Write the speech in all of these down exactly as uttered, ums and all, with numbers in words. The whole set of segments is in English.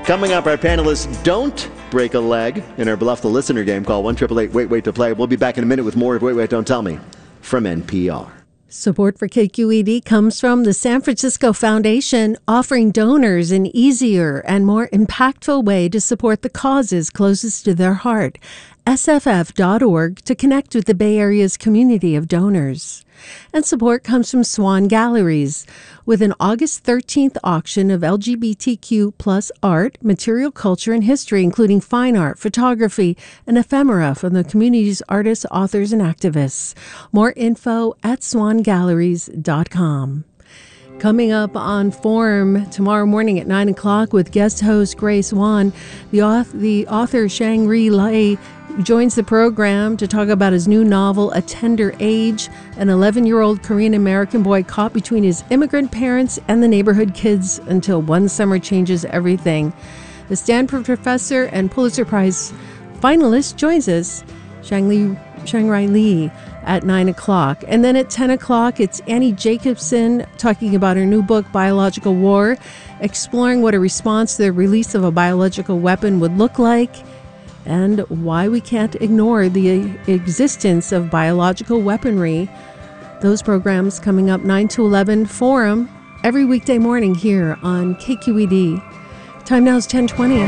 Coming up, our panelists don't break a leg in our Bluff the Listener game. Call one eight eight eight, wait, wait to play. We'll be back in a minute with more of Wait, Wait, Don't Tell Me from N P R. Support for K Q E D comes from the San Francisco Foundation, offering donors an easier and more impactful way to support the causes closest to their heart. S F F dot org to connect with the Bay Area's community of donors. And support comes from Swan Galleries, with an August thirteenth auction of L G B T Q plus art, material culture, and history, including fine art, photography, and ephemera from the community's artists, authors, and activists. More info at swan galleries dot com. Coming up on Forum tomorrow morning at nine o'clock with guest host Grace Wan, the author, the author Shangri Lai joins the program to talk about his new novel, A Tender Age, an eleven-year-old Korean-American boy caught between his immigrant parents and the neighborhood kids until one summer changes everything. The Stanford professor and Pulitzer Prize finalist joins us, Shangri Shangri Lee, at nine o'clock. And then at ten o'clock, it's Annie Jacobson talking about her new book, Biological War, exploring what a response to the release of a biological weapon would look like, and why we can't ignore the existence of biological weaponry. Those programs coming up nine to eleven. Forum every weekday morning here on K Q E D. Time now is ten twenty.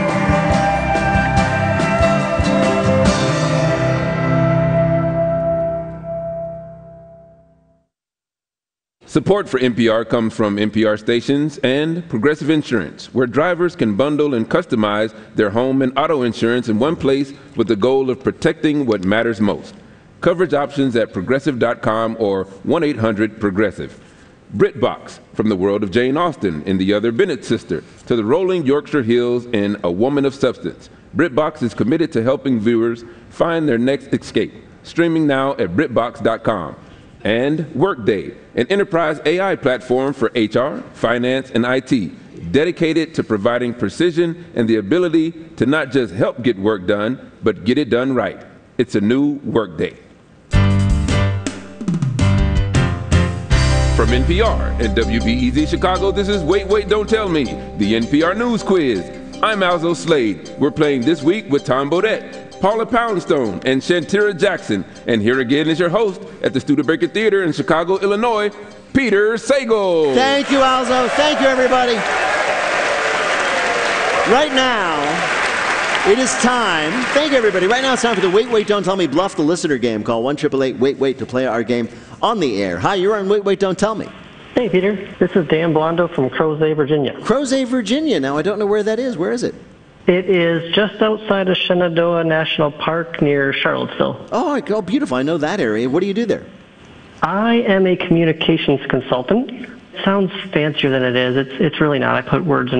Support for N P R comes from N P R stations and Progressive Insurance, where drivers can bundle and customize their home and auto insurance in one place with the goal of protecting what matters most. Coverage options at progressive dot com or one eight hundred progressive. BritBox, from the world of Jane Austen in The Other Bennett Sister to the rolling Yorkshire Hills in A Woman of Substance. BritBox is committed to helping viewers find their next escape. Streaming now at brit box dot com. And Workday, an enterprise A I platform for H R, finance, and I T, dedicated to providing precision and the ability to not just help get work done, but get it done right. It's a new Workday. From N P R and W B E Z Chicago, this is Wait, Wait, Don't Tell Me, the N P R News Quiz. I'm Alzo Slade. We're playing this week with Tom Bodett, Paula Poundstone, and Shantira Jackson. And here again is your host at the Studebaker Theater in Chicago, Illinois, Peter Sagal. Thank you, Alzo. Thank you, everybody. Right now, it is time. Thank you, everybody. Right now, it's time for the Wait, Wait, Don't Tell Me Bluff the Listener game. Call one eight eight eight, wait, wait to play our game on the air. Hi, you're on Wait, Wait, Don't Tell Me. Hey, Peter. This is Dan Blondo from Crozet, Virginia. Crozet, Virginia. Now, I don't know where that is. Where is it? It is just outside of Shenandoah National Park near Charlottesville. Oh, oh, beautiful. I know that area. What do you do there? I am a communications consultant. It sounds fancier than it is. It's, it's really not. I put words in